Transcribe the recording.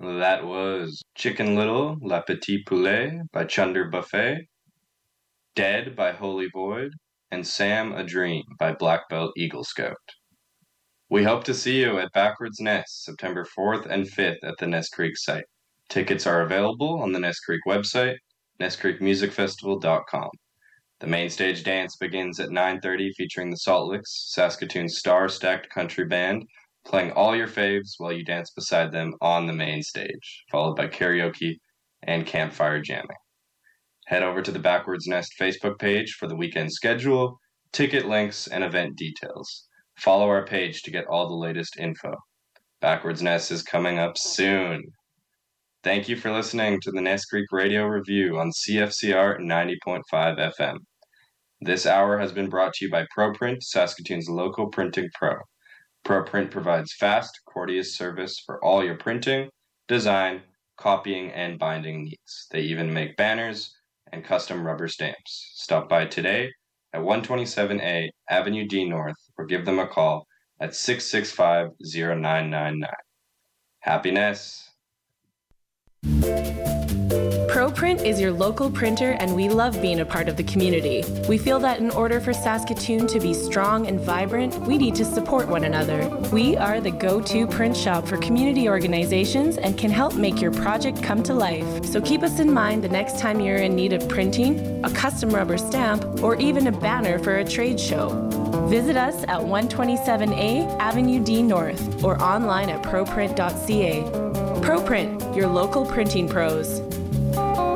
That was Chicken Little, La Petite Poulet by Chunder Buffet, Dead by Holy Void, and Sam a Dream by Black Belt Eagle Scout. We hope to see you at Backwards Nest, September 4th and 5th at the Nest Creek site. Tickets are available on the Nest Creek website, nestcreekmusicfestival.com. The main stage dance begins at 9:30 featuring the Salt Licks, Saskatoon Star-Stacked Country Band, playing all your faves while you dance beside them on the main stage, followed by karaoke and campfire jamming. Head over to the Backwards Nest Facebook page for the weekend schedule, ticket links, and event details. Follow our page to get all the latest info. Backwards Nest is coming up soon. Thank you for listening to the Nest Creek Radio Review on CFCR 90.5 FM. This hour has been brought to you by ProPrint, Saskatoon's local printing pro. ProPrint provides fast, courteous service for all your printing, design, copying, and binding needs. They even make banners and custom rubber stamps. Stop by today at 127A Avenue D North or give them a call at 665-0999. Happiness! ProPrint is your local printer, and we love being a part of the community. We feel that in order for Saskatoon to be strong and vibrant, we need to support one another. We are the go-to print shop for community organizations and can help make your project come to life. So keep us in mind the next time you're in need of printing, a custom rubber stamp, or even a banner for a trade show. Visit us at 127A Avenue D North or online at proprint.ca. ProPrint, your local printing pros.